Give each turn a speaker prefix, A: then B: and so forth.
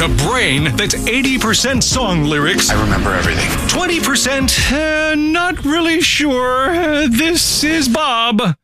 A: a brain that's 80% song lyrics.
B: I remember everything.
A: 20%, not really sure. This is Bob.